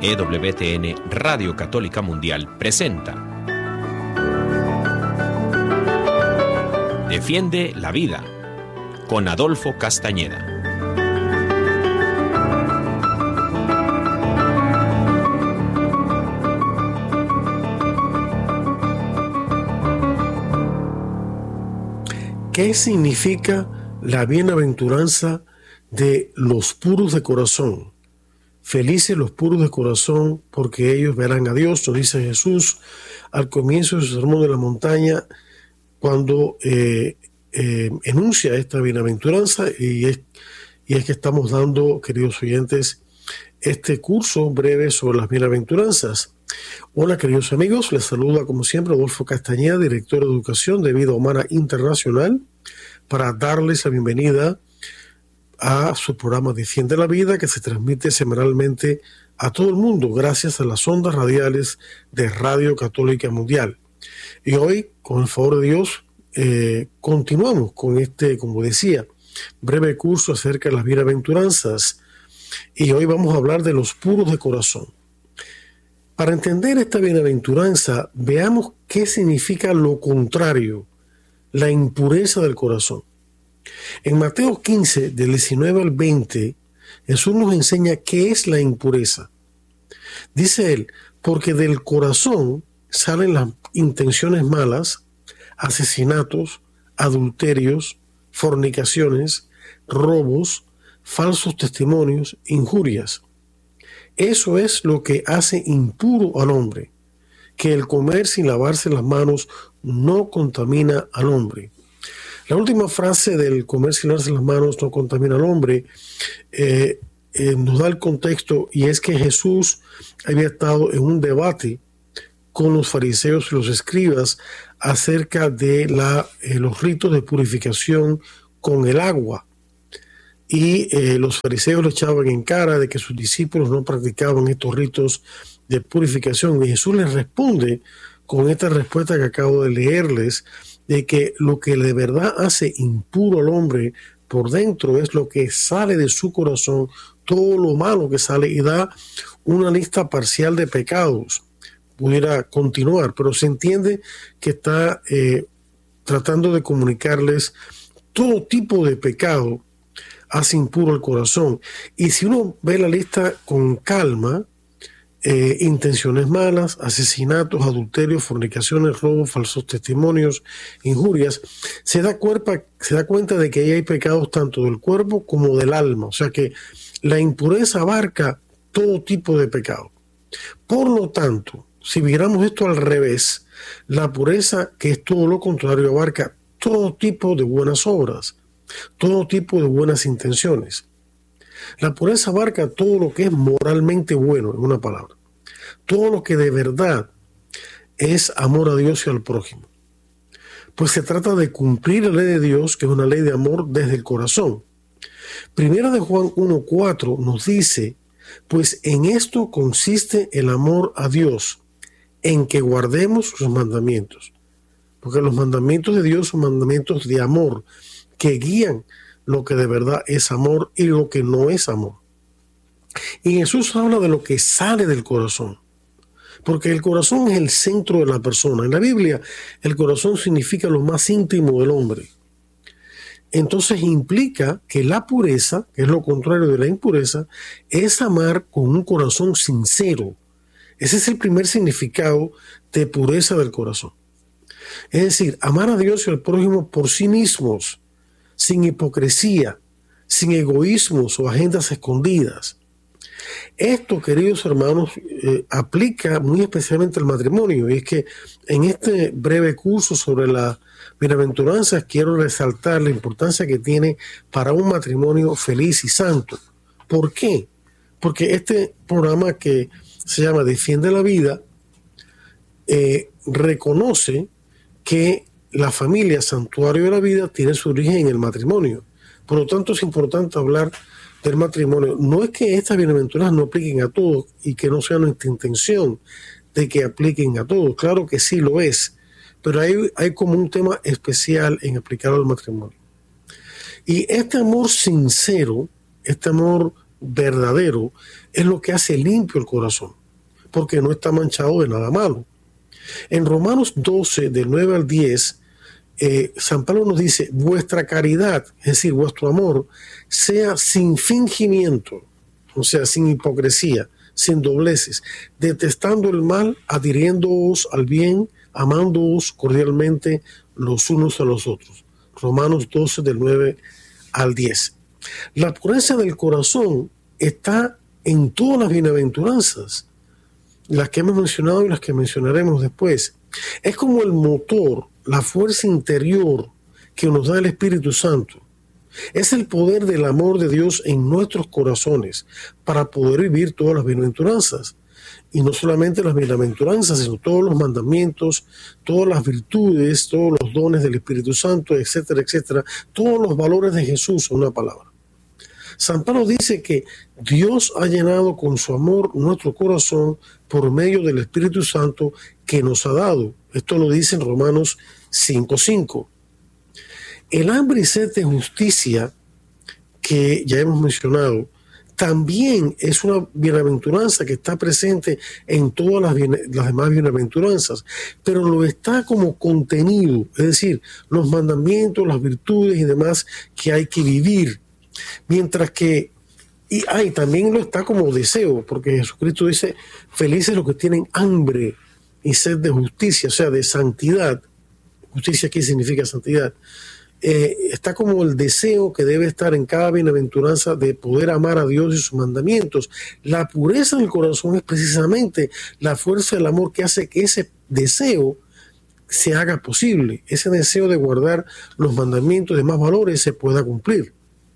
EWTN Radio Católica Mundial presenta Defiende la Vida con Adolfo Castañeda. ¿Qué significa la bienaventuranza de los puros de corazón? Felices los puros de corazón, porque ellos verán a Dios, lo dice Jesús al comienzo de su sermón de la montaña, cuando enuncia esta bienaventuranza, y es que estamos dando, queridos oyentes, este curso breve sobre las bienaventuranzas. Hola, queridos amigos, les saluda como siempre Adolfo Castañeda, director de Educación de Vida Humana Internacional, para darles la bienvenida a su programa Defiende la Vida, que se transmite semanalmente a todo el mundo gracias a las ondas radiales de Radio Católica Mundial. Y hoy, con el favor de Dios, continuamos con este, como decía, breve curso acerca de las bienaventuranzas. Y hoy vamos a hablar de los puros de corazón. Para entender esta bienaventuranza, veamos qué significa lo contrario, la impureza del corazón. En Mateo 15, del 19 al 20, Jesús nos enseña qué es la impureza. Dice él, porque del corazón salen las intenciones malas, asesinatos, adulterios, fornicaciones, robos, falsos testimonios, injurias. Eso es lo que hace impuro al hombre, que el comer sin lavarse las manos no contamina al hombre. La última frase del comer sin lavarse las manos no contamina al hombre nos da el contexto, y es que Jesús había estado en un debate con los fariseos y los escribas acerca de los ritos de purificación con el agua. Y los fariseos le echaban en cara de que sus discípulos no practicaban estos ritos de purificación. Y Jesús les responde con esta respuesta que acabo de leerles, de que lo que de verdad hace impuro al hombre por dentro es lo que sale de su corazón, todo lo malo que sale, y da una lista parcial de pecados. Pudiera continuar, pero se entiende que está tratando de comunicarles todo tipo de pecado hace impuro el corazón. Y si uno ve la lista con calma, intenciones malas, asesinatos, adulterios, fornicaciones, robos, falsos testimonios, injurias, se da cuenta de que ahí hay pecados tanto del cuerpo como del alma. O sea que la impureza abarca todo tipo de pecado. Por lo tanto, si viéramos esto al revés, la pureza, que es todo lo contrario, abarca todo tipo de buenas obras, todo tipo de buenas intenciones. La pureza abarca todo lo que es moralmente bueno, en una palabra. Todo lo que de verdad es amor a Dios y al prójimo. Pues se trata de cumplir la ley de Dios, que es una ley de amor desde el corazón. Primera de Juan 1:4 nos dice, pues en esto consiste el amor a Dios, en que guardemos sus mandamientos. Porque los mandamientos de Dios son mandamientos de amor, que guían lo que de verdad es amor y lo que no es amor. Y Jesús habla de lo que sale del corazón, porque el corazón es el centro de la persona. En la Biblia, el corazón significa lo más íntimo del hombre. Entonces implica que la pureza, que es lo contrario de la impureza, es amar con un corazón sincero. Ese es el primer significado de pureza del corazón. Es decir, amar a Dios y al prójimo por sí mismos, sin hipocresía, sin egoísmos o agendas escondidas. Esto, queridos hermanos, aplica muy especialmente al matrimonio, y es que en este breve curso sobre las bienaventuranzas quiero resaltar la importancia que tiene para un matrimonio feliz y santo. ¿Por qué? Porque este programa, que se llama Defiende la Vida, reconoce que la familia, santuario de la vida, tiene su origen en el matrimonio. Por lo tanto, es importante hablar del matrimonio. No es que estas bienaventuranzas no apliquen a todos y que no sea nuestra intención de que apliquen a todos. Claro que sí lo es, pero hay como un tema especial en aplicarlo al matrimonio. Y este amor sincero, este amor verdadero es lo que hace limpio el corazón, porque no está manchado de nada malo. En Romanos 12, del 9 al 10, San Pablo nos dice: vuestra caridad, es decir, vuestro amor, sea sin fingimiento, o sea, sin hipocresía, sin dobleces, detestando el mal, adhiriéndoos al bien, amándoos cordialmente los unos a los otros. Romanos 12, del 9 al 10. La pureza del corazón está en todas las bienaventuranzas, las que hemos mencionado y las que mencionaremos después. Es como el motor, la fuerza interior que nos da el Espíritu Santo. Es el poder del amor de Dios en nuestros corazones para poder vivir todas las bienaventuranzas. Y no solamente las bienaventuranzas, sino todos los mandamientos, todas las virtudes, todos los dones del Espíritu Santo, etcétera, etcétera. Todos los valores de Jesús, en una palabra. San Pablo dice que Dios ha llenado con su amor nuestro corazón por medio del Espíritu Santo que nos ha dado. Esto lo dice en Romanos 5:5. El hambre y sed de justicia, que ya hemos mencionado, también es una bienaventuranza que está presente en todas las demás bienaventuranzas, pero lo está como contenido, es decir, los mandamientos, las virtudes y demás que hay que vivir. Mientras que, también lo está como deseo, porque Jesucristo dice: felices los que tienen hambre y sed de justicia, o sea, de santidad. Justicia aquí significa santidad. Está como el deseo que debe estar en cada bienaventuranza de poder amar a Dios y sus mandamientos. La pureza del corazón es precisamente la fuerza del amor que hace que ese deseo se haga posible, ese deseo de guardar los mandamientos y demás valores se pueda cumplir.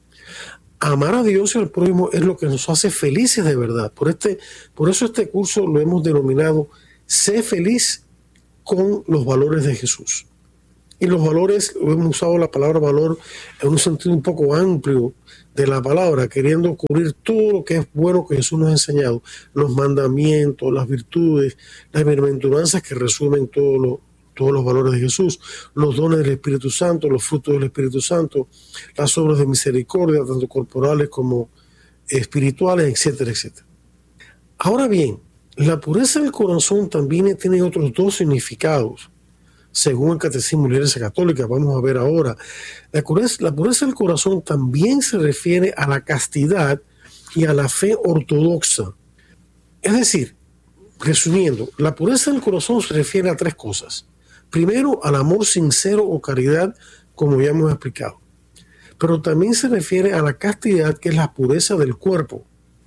Amar a Dios y al prójimo es lo que nos hace felices de verdad. Por eso este curso lo hemos denominado Sé feliz con los valores de Jesús. Y los valores, hemos usado la palabra valor en un sentido un poco amplio de la palabra, queriendo cubrir todo lo que es bueno que Jesús nos ha enseñado, los mandamientos, las virtudes, las bienaventuranzas que resumen todos los valores de Jesús, los dones del Espíritu Santo, los frutos del Espíritu Santo, las obras de misericordia, tanto corporales como espirituales, etcétera, etcétera. Ahora bien, la pureza del corazón también tiene otros dos significados, según el Catecismo de la Iglesia Católica. Vamos a ver ahora. La pureza del corazón también se refiere a la castidad y a la fe ortodoxa. Es decir, resumiendo, la pureza del corazón se refiere a tres cosas. Primero, al amor sincero o caridad, como ya hemos explicado. Pero también se refiere a la castidad, que es la pureza del cuerpo.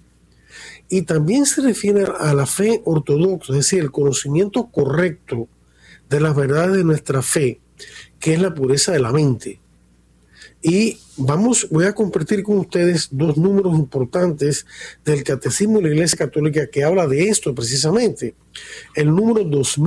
Y también se refiere a la fe ortodoxa, es decir, el conocimiento correcto de las verdades de nuestra fe, que es la pureza de la mente. Y voy a compartir con ustedes dos números importantes del Catecismo de la Iglesia Católica que habla de esto precisamente. El número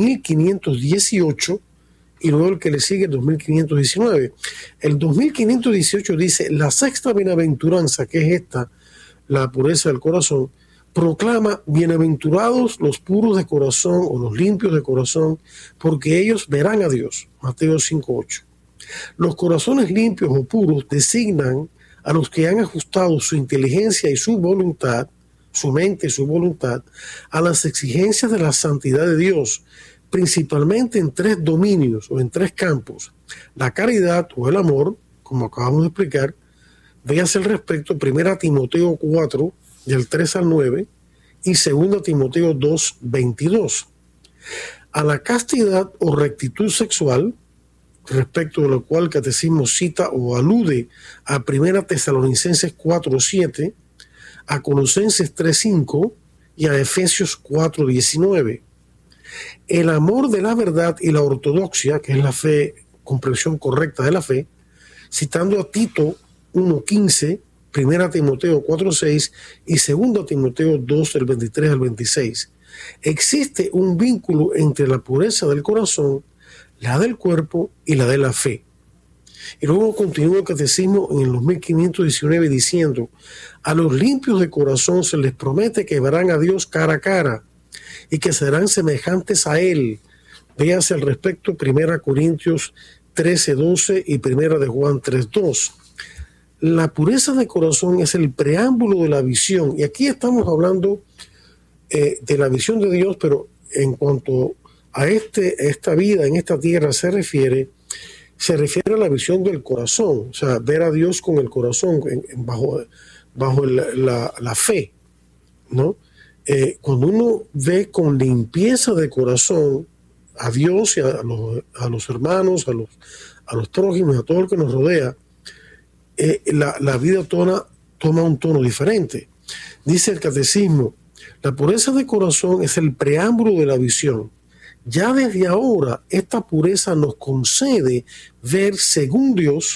2518 y luego el que le sigue, el 2519. El 2518 dice: la sexta bienaventuranza, que es esta, la pureza del corazón, proclama: bienaventurados los puros de corazón o los limpios de corazón, porque ellos verán a Dios. Mateo 5:8. Los corazones limpios o puros designan a los que han ajustado su inteligencia y su voluntad, su mente y su voluntad, a las exigencias de la santidad de Dios, principalmente en tres dominios o en tres campos: la caridad o el amor, como acabamos de explicar. Véase al respecto 1 Timoteo 4, del 3 al 9, y 2 Timoteo 2, 22. A la castidad o rectitud sexual, respecto de lo cual el Catecismo cita o alude a 1 Tesalonicenses 4, 7, a Colosenses 3, 5 y a Efesios 4, 19. El amor de la verdad y la ortodoxia, que es la fe, comprensión correcta de la fe, citando a Tito 1, 15, 1 Timoteo 4, 6 y 2 Timoteo 2, del 23 al 26. Existe un vínculo entre la pureza del corazón, la del cuerpo y la de la fe. Y luego continúa el Catecismo en el 2519 diciendo: a los limpios de corazón se les promete que verán a Dios cara a cara y que serán semejantes a Él. Véase al respecto 1 Corintios 13, 12 y 1 de Juan 3, 2. la pureza de corazón es el preámbulo de la visión. Y aquí estamos hablando de la visión de Dios, pero en cuanto a esta vida en esta tierra se refiere a la visión del corazón, o sea, ver a Dios con el corazón, bajo la fe, ¿no? Cuando uno ve con limpieza de corazón a Dios y a los hermanos, a los prójimos, a todo el que nos rodea, la vida toma un tono diferente. Dice el catecismo, la pureza de corazón es el preámbulo de la visión. Ya desde ahora esta pureza nos concede ver según Dios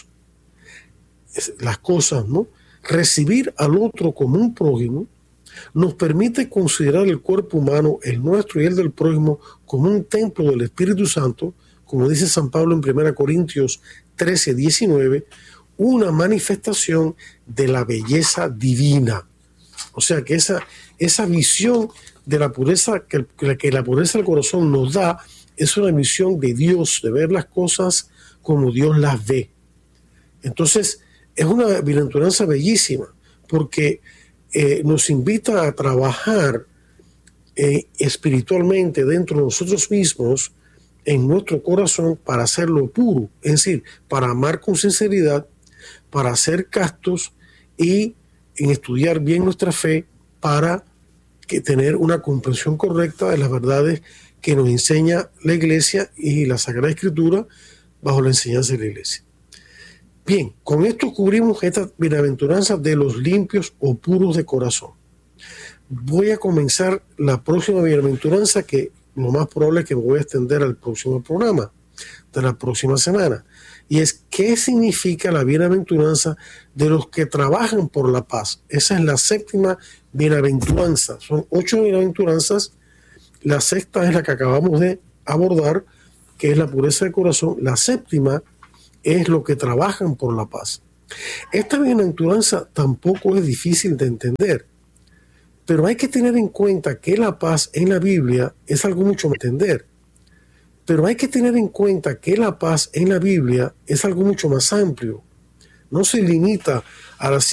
las cosas, ¿no? Recibir al otro como un prójimo, nos permite considerar el cuerpo humano, el nuestro y el del prójimo, como un templo del Espíritu Santo, como dice San Pablo en 1 Corintios 13, 19, una manifestación de la belleza divina. O sea que esa visión de la pureza que la pureza del corazón nos da es una visión de Dios, de ver las cosas como Dios las ve. Entonces es una bienaventuranza bellísima porque nos invita a trabajar espiritualmente dentro de nosotros mismos, en nuestro corazón, para hacerlo puro, es decir, para amar con sinceridad, para ser castos y en estudiar bien nuestra fe para tener una comprensión correcta de las verdades que nos enseña la Iglesia y la Sagrada Escritura bajo la enseñanza de la Iglesia. Bien, con esto cubrimos esta bienaventuranza de los limpios o puros de corazón. Voy a comenzar la próxima bienaventuranza, que lo más probable es que me voy a extender al próximo programa de la próxima semana. Y es, ¿qué significa la bienaventuranza de los que trabajan por la paz? Esa es la séptima bienaventuranza. Son 8 bienaventuranzas. La sexta es la que acabamos de abordar, que es la pureza de corazón. La séptima es lo que trabajan por la paz. Esta bienaventuranza tampoco es difícil de entender, pero hay que tener en cuenta que la paz en la Biblia es algo mucho más entender. Pero hay que tener en cuenta que la paz en la Biblia es algo mucho más amplio. No se limita a las